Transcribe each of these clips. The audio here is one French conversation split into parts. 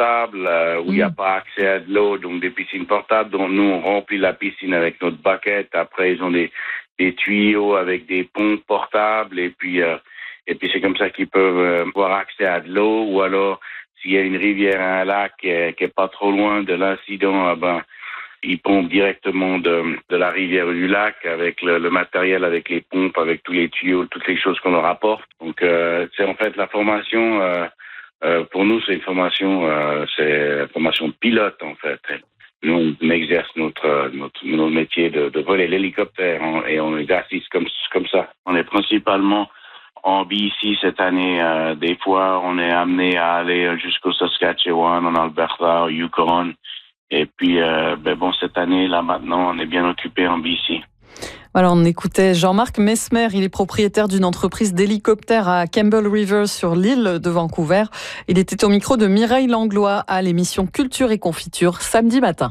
portables où il n'y a pas accès à de l'eau, donc des piscines portables. Donc nous, on remplit la piscine avec notre bucket. Après, ils ont des tuyaux avec des pompes portables et puis c'est comme ça qu'ils peuvent avoir accès à de l'eau. Ou alors, s'il y a une rivière, un lac qui est pas trop loin de l'incident, ils pompent directement de la rivière ou du lac avec le matériel, avec les pompes, avec tous les tuyaux, toutes les choses qu'on leur apporte. Donc, c'est en fait la formation. Pour nous, c'est une formation de pilote en fait. Nous, on exerce notre métier de voler l'hélicoptère et on exerce comme ça. On est principalement en BC cette année. Des fois, on est amené à aller jusqu'au Saskatchewan, en Alberta, au Yukon. Et puis, cette année, là, maintenant, on est bien occupé en BC. Voilà, on écoutait Jean-Marc Mesmer. Il est propriétaire d'une entreprise d'hélicoptères à Campbell River sur l'île de Vancouver. Il était au micro de Mireille Langlois à l'émission Culture et Confiture samedi matin.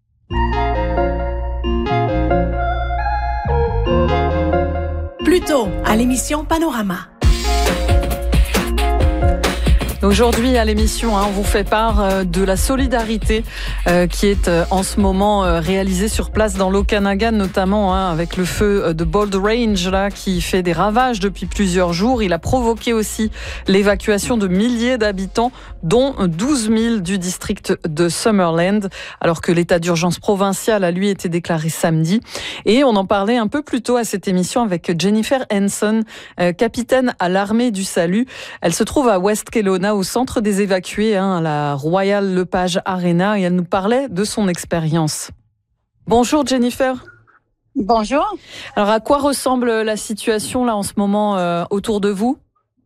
Plus tôt, à l'émission Panorama. Aujourd'hui à l'émission, on vous fait part de la solidarité qui est en ce moment réalisée sur place dans l'Okanagan, notamment avec le feu de Bold Range là qui fait des ravages depuis plusieurs jours. Il a provoqué aussi l'évacuation de milliers d'habitants, dont 12 000 du district de Summerland, alors que l'état d'urgence provincial a lui été déclaré samedi. Et on en parlait un peu plus tôt à cette émission avec Jennifer Henson, capitaine à l'armée du salut. Elle se trouve à West Kelowna, au centre des évacués, à la Royal Lepage Arena, et elle nous parlait de son expérience. Bonjour Jennifer. Bonjour. Alors à quoi ressemble la situation là en ce moment autour de vous?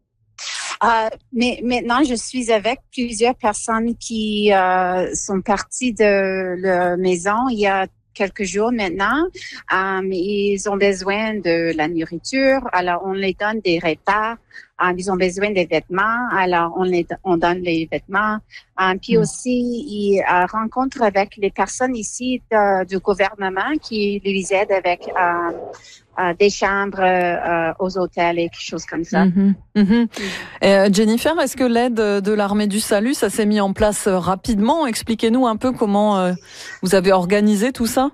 Mais maintenant, je suis avec plusieurs personnes qui sont parties de leur maison il y a quelques jours maintenant. Ils ont besoin de la nourriture, alors on les donne des repas. Ils ont besoin des vêtements, alors on donne les vêtements. Puis aussi, ils rencontrent avec les personnes ici du gouvernement qui les aident avec des chambres aux hôtels et quelque chose comme ça. Jennifer, est-ce que l'aide de l'armée du salut, ça s'est mis en place rapidement? Expliquez-nous un peu comment vous avez organisé tout ça.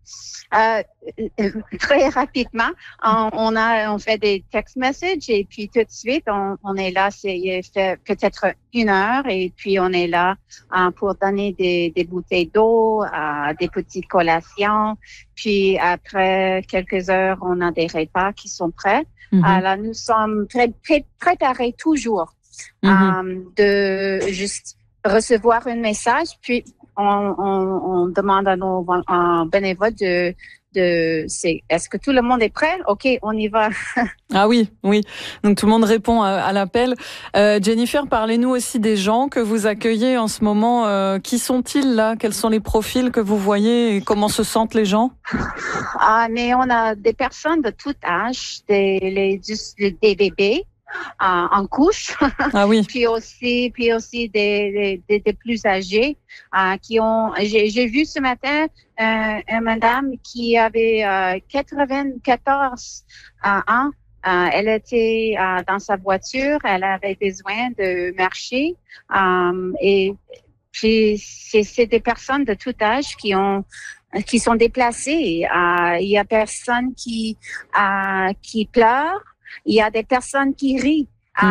Très rapidement, on fait des text messages et puis tout de suite on est là. Il fait peut-être 1 heure et puis on est là pour donner des bouteilles d'eau, des petites collations. Puis après quelques heures, on a des repas qui sont prêts. Alors nous sommes préparés toujours de juste recevoir un message puis on demande à nos bénévoles est-ce que tout le monde est prêt? OK, on y va. Ah oui. Donc tout le monde répond à l'appel. Jennifer, parlez-nous aussi des gens que vous accueillez en ce moment. Qui sont-ils là? Quels sont les profils que vous voyez et comment se sentent les gens? Mais on a des personnes de tout âge, des bébés. En couche. Ah oui. puis aussi des plus âgés qui ont. J'ai vu ce matin une madame qui avait 94 ans. Elle était dans sa voiture. Elle avait besoin de marcher. Et puis c'est des personnes de tout âge qui sont déplacées. Il y a personnes qui pleurent. Il y a des personnes qui rient.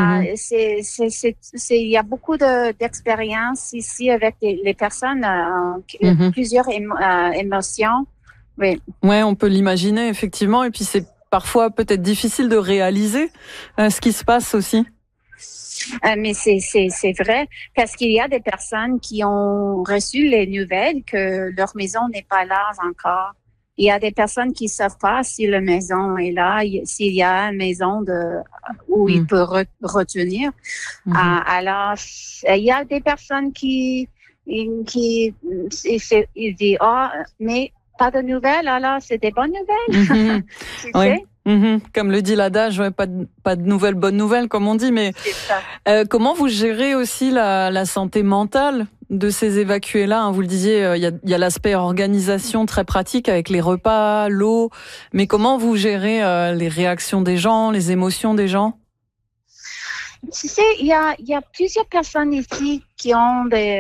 Il y a beaucoup d'expérience ici avec les personnes, plusieurs émotions. Oui. Ouais, on peut l'imaginer effectivement. Et puis c'est parfois peut-être difficile de réaliser ce qui se passe aussi. Mais c'est vrai parce qu'il y a des personnes qui ont reçu les nouvelles que leur maison n'est pas là encore. Il y a des personnes qui savent pas si la maison est là, s'il y a une maison où il peut retenir. Alors, il y a des personnes qui disent mais pas de nouvelles, alors c'est des bonnes nouvelles. Tu sais? Comme le dit l'adage, pas de nouvelles, bonnes nouvelles, comme on dit. Mais comment vous gérez aussi la santé mentale de ces évacués-là? Vous le disiez, il y a l'aspect organisation très pratique avec les repas, l'eau. Mais comment vous gérez les réactions des gens, les émotions des gens? Tu sais, il y a plusieurs personnes ici qui ont des